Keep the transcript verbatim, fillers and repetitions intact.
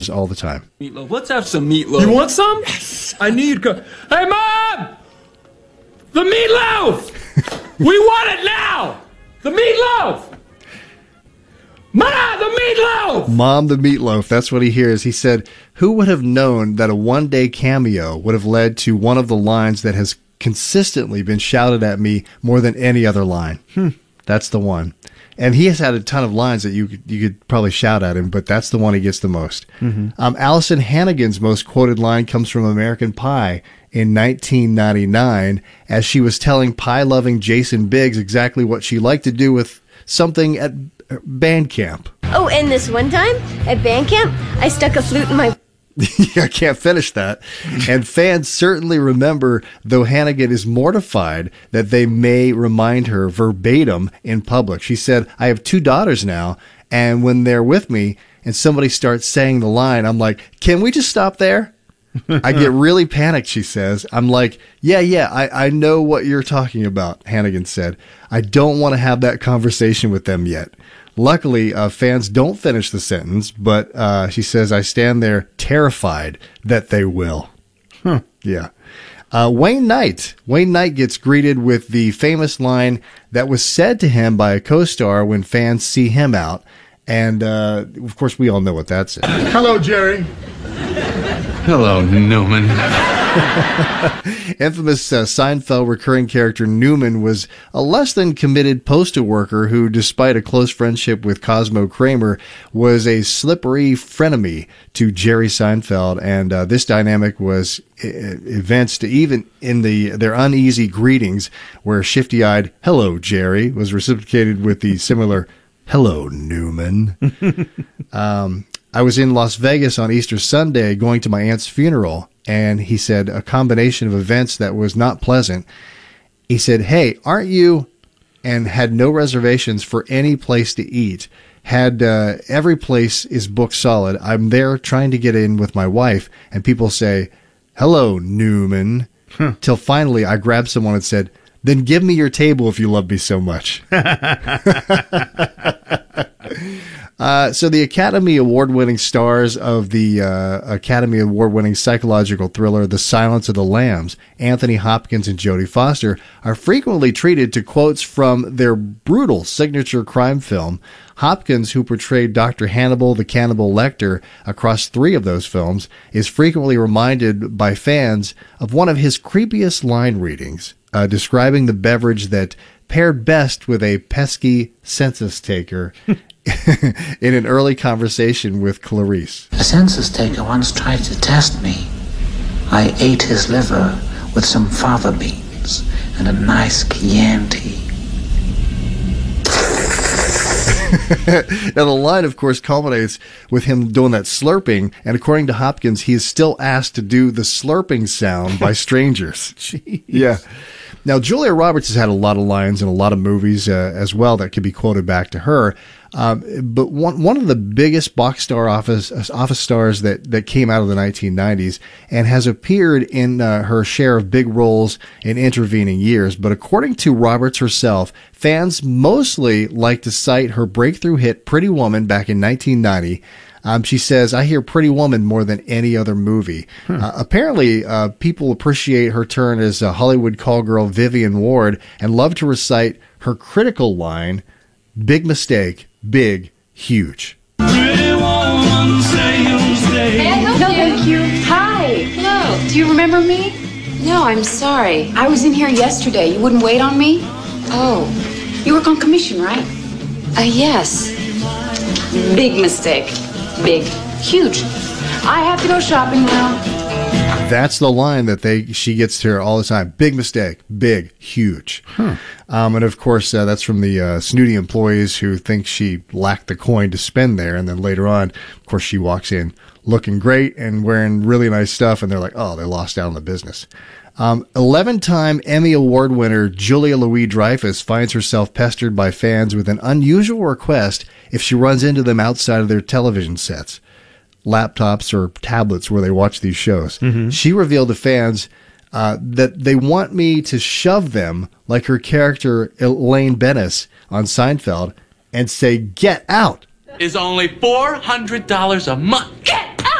all the time. Meatloaf. Let's have some meatloaf. You want some? Yes. I knew you'd go. Hey, Mom! The meatloaf! We want it now! The meatloaf! Mom, the meatloaf! Mom, the meatloaf. That's what he hears. He said, who would have known that a one-day cameo would have led to one of the lines that has consistently been shouted at me more than any other line? Hmm. That's the one. And he has had a ton of lines that you could, you could probably shout at him, but that's the one he gets the most. Mm-hmm. Um, Allison Hannigan's most quoted line comes from American Pie in nineteen ninety-nine, as she was telling pie-loving Jason Biggs exactly what she liked to do with something at band camp. Oh, and this one time at band camp, I stuck a flute in my... I can't finish that. And fans certainly remember, though Hannigan is mortified that they may remind her verbatim in public. She said, I have two daughters now, and when they're with me and somebody starts saying the line, I'm like, can we just stop there? I get really panicked, she says. I'm like, yeah, yeah, I, I know what you're talking about, Hannigan said. I don't want to have that conversation with them yet. Luckily, uh, fans don't finish the sentence, but uh, she says, I stand there terrified that they will. Huh. Yeah. Uh, Wayne Knight. Wayne Knight gets greeted with the famous line that was said to him by a co-star when fans see him out. And, uh, of course, we all know what that said. Hello, Jerry. Hello, Newman. Infamous uh, Seinfeld recurring character Newman was a less than committed postal worker who, despite a close friendship with Cosmo Kramer, was a slippery frenemy to Jerry Seinfeld. And uh, this dynamic was uh, evinced even in the their uneasy greetings, where shifty-eyed "Hello, Jerry" was reciprocated with the similar "Hello, Newman." um, I was in Las Vegas on Easter Sunday going to my aunt's funeral, and he said a combination of events that was not pleasant. He said, hey, aren't you, and had no reservations for any place to eat, had uh, every place is booked solid. I'm there trying to get in with my wife, and people say, hello, Newman, huh. Till finally I grabbed someone and said, then give me your table if you love me so much. Uh, so the Academy Award-winning stars of the uh, Academy Award-winning psychological thriller The Silence of the Lambs, Anthony Hopkins and Jodie Foster, are frequently treated to quotes from their brutal signature crime film. Hopkins, who portrayed Doctor Hannibal the Cannibal Lecter across three of those films, is frequently reminded by fans of one of his creepiest line readings, uh, describing the beverage that paired best with a pesky census taker in an early conversation with Clarice. A census taker once tried to test me. I ate his liver with some fava beans and a nice Chianti. Now, the line, of course, culminates with him doing that slurping, and according to Hopkins, he is still asked to do the slurping sound by strangers. Jeez. Yeah. Now, Julia Roberts has had a lot of lines in a lot of movies uh, as well that could be quoted back to her. Um, but one one of the biggest box star office office stars that, that came out of the nineteen nineties and has appeared in uh, her share of big roles in intervening years. But according to Roberts herself, fans mostly like to cite her breakthrough hit Pretty Woman back in nineteen ninety. Um, she says, I hear Pretty Woman more than any other movie. Hmm. Uh, apparently, uh, people appreciate her turn as a Hollywood call girl Vivian Ward and love to recite her critical line, big mistake, big, huge. Pretty woman, say you'll stay. May I help No, you? thank you. Hi. Hello. Do you remember me? No, I'm sorry. I was in here yesterday. You wouldn't wait on me? Oh. You work on commission, right? Uh, yes. Big mistake. Big. Huge. I have to go shopping now. That's the line that they she gets to her all the time. Big mistake. Big. Huge. Huh. Um, and, of course, uh, that's from the uh, snooty employees who think she lacked the coin to spend there. And then later on, of course, she walks in looking great and wearing really nice stuff. And they're like, oh, they lost out on the business. Um, eleven-time Emmy Award winner Julia Louis-Dreyfus finds herself pestered by fans with an unusual request if she runs into them outside of their television sets, laptops or tablets where they watch these shows. Mm-hmm. She revealed to fans uh, that they want me to shove them like her character Elaine Bennis on Seinfeld and say, get out. Is only four hundred dollars a month. Get